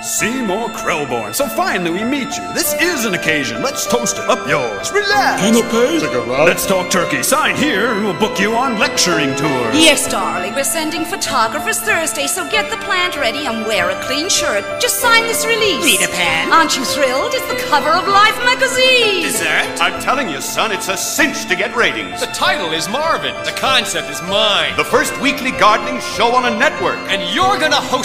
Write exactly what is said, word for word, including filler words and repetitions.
Seymour Krelborn. So finally we meet you. This is an occasion. Let's toast it. Up yours. Relax. Canapé? Let's talk turkey. Sign here and we'll book you on lecturing tours. Yes, darling. We're sending photographers Thursday, so get the plant ready and wear a clean shirt. Just sign this release. Need a pen? Aren't you thrilled? It's the cover of Life magazine. Dessert? I'm telling you, son, it's a cinch to get ratings. The title is Marvin. The concept is mine. The first weekly gardening show on a network. And you're gonna host